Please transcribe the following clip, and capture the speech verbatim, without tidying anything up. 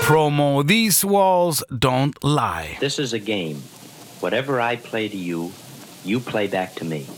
promo. These walls don't lie. This is a game. Whatever I play to you, you play back to me.